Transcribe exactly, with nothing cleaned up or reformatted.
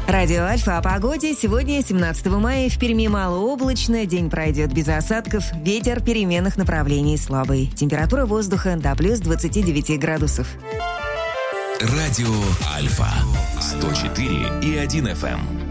Радио Альфа о погоде. Сегодня, семнадцатого мая, в Перми малооблачно. День пройдет без осадков. Ветер переменных направлений слабый. Температура воздуха до плюс двадцати девяти градусов. Радио Альфа. сто четыре и один эф эм.